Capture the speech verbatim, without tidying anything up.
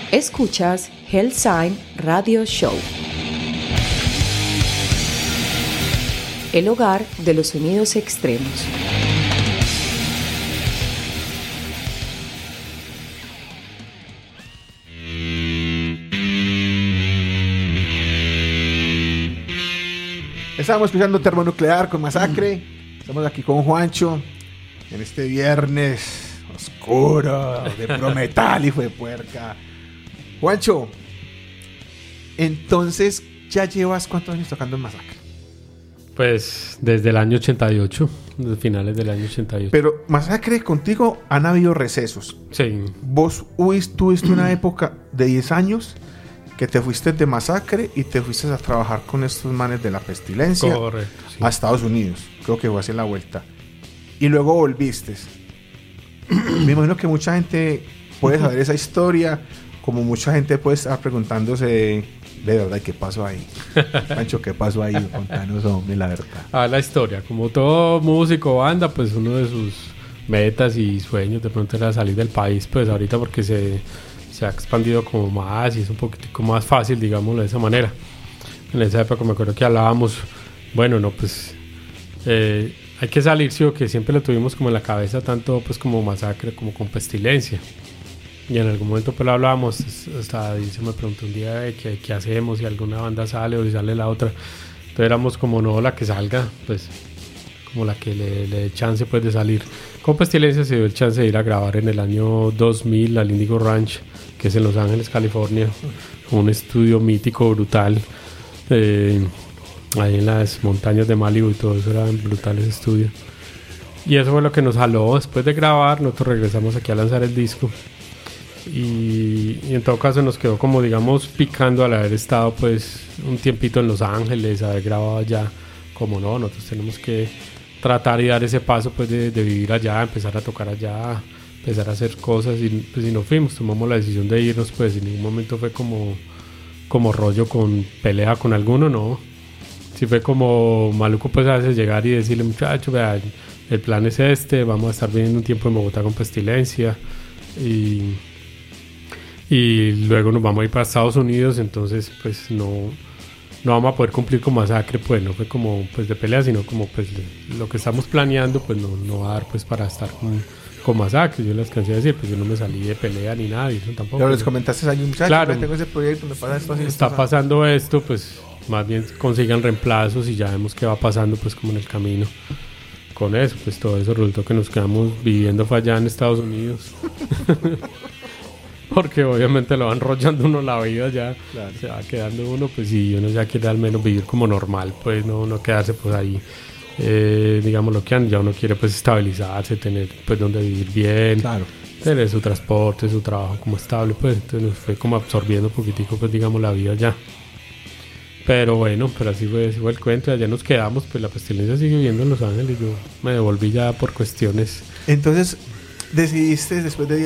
Escuchas Hellsign Radio Show, el hogar de los sonidos extremos. Estamos escuchando Termonuclear con Masacre. Estamos aquí con Juancho en este viernes oscuro de prometal, hijo de puerca. Juancho, entonces, ¿ya llevas cuántos años tocando en Masacre? Pues desde el año ochenta y ocho, desde finales del año ochenta y ocho. Pero Masacre, contigo han habido recesos. Sí. Vos huis, tuviste una época de diez años que te fuiste de Masacre y te fuiste a trabajar con estos manes de la Pestilencia. Correcto, sí. A Estados Unidos. Creo que fue así la vuelta. Y luego volviste. Me imagino que mucha gente puede saber esa historia, como mucha gente puede estar preguntándose de verdad qué pasó ahí. Pancho, ¿qué pasó ahí? Contanos, hombre, la verdad. Ah, la historia. Como todo músico, banda, pues uno de sus metas y sueños de pronto era salir del país, pues ahorita porque se, se ha expandido como más y es un poquitico más fácil, digámoslo de esa manera. En esa época me acuerdo que hablábamos, bueno, no, pues eh, hay que salir, sí, o que siempre lo tuvimos como en la cabeza, tanto pues como Masacre como con Pestilencia. Y en algún momento pues lo hablábamos, hasta ahí se me preguntó un día de qué, qué hacemos, si alguna banda sale o si sale la otra. Entonces éramos como no la que salga, pues como la que le, le dé chance pues de salir. Con Pestilencia se dio el chance de ir a grabar en el año dos mil al Indigo Ranch, que es en Los Ángeles, California, un estudio mítico, brutal, eh, ahí en las montañas de Malibu y todo eso, eran brutales estudios. Y eso fue lo que nos jaló. Después de grabar, nosotros regresamos aquí a lanzar el disco. Y, y en todo caso nos quedó como digamos picando al haber estado pues un tiempito en Los Ángeles, haber grabado allá, como no, nosotros tenemos que tratar y dar ese paso pues de, de vivir allá, empezar a tocar allá, empezar a hacer cosas y pues y nos fuimos, tomamos la decisión de irnos, pues en ningún momento fue como, como rollo con pelea con alguno, no, sí fue como maluco pues a veces llegar y decirle muchachos, vea, el plan es este, vamos a estar viviendo un tiempo en Bogotá con Pestilencia y y luego nos vamos a ir para Estados Unidos, entonces pues no, no vamos a poder cumplir con Masacre, pues no fue como pues de pelea, sino como pues lo que estamos planeando pues no, no va a dar pues para estar con, con Masacre. Yo les cansé de decir, pues yo no me salí de pelea ni nada, y eso tampoco. Pero les comentaste a un muchacho, claro, tengo ese proyecto, me pasa esto así. Está esto, pasando esto, pues más bien consigan reemplazos y ya vemos qué va pasando pues como en el camino. Con eso, pues todo eso resultó que nos quedamos viviendo fue allá en Estados Unidos. Porque obviamente lo va enrollando uno la vida ya, claro. Se va quedando uno, pues si uno ya quiere al menos vivir como normal, pues no, no quedarse pues ahí, eh, digamos lo que ya uno quiere pues estabilizarse, tener pues donde vivir bien, claro. Tener su transporte, su trabajo como estable, pues entonces nos fue como absorbiendo un poquitico pues digamos la vida ya. Pero bueno, pero así fue, así fue el cuento, allá nos quedamos, pues la Pestilencia sigue viviendo en Los Ángeles, yo me devolví ya por cuestiones. Entonces decidiste después de